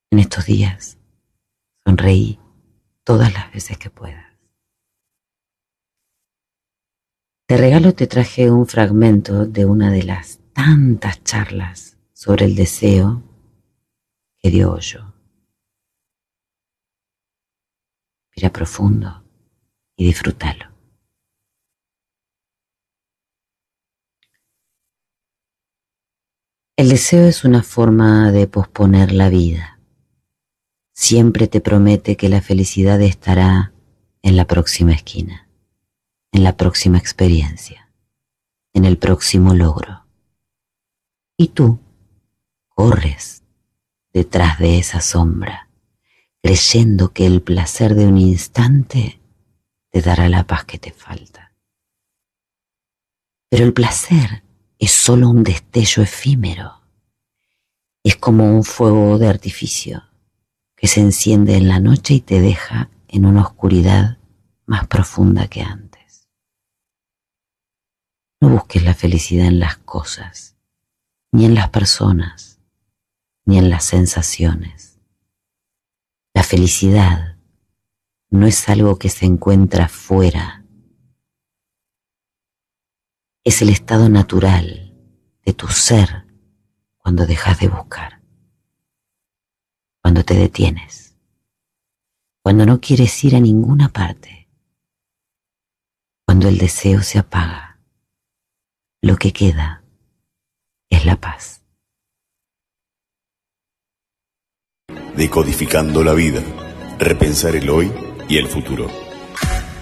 En estos días, sonreí todas las veces que puedas. De regalo te traje un fragmento de una de las tantas charlas sobre el deseo que dio Osho. Respira profundo y disfrútalo. El deseo es una forma de posponer la vida. Siempre te promete que la felicidad estará en la próxima esquina, en la próxima experiencia, en el próximo logro. Y tú corres detrás de esa sombra, creyendo que el placer de un instante te dará la paz que te falta. Pero el placer es solo un destello efímero. Es como un fuego de artificio que se enciende en la noche y te deja en una oscuridad más profunda que antes. No busques la felicidad en las cosas, ni en las personas, ni en las sensaciones. La felicidad no es algo que se encuentra fuera. Es el estado natural de tu ser cuando dejas de buscar, cuando te detienes, cuando no quieres ir a ninguna parte, cuando el deseo se apaga. Lo que queda es la paz. Decodificando la vida, repensar el hoy y el futuro.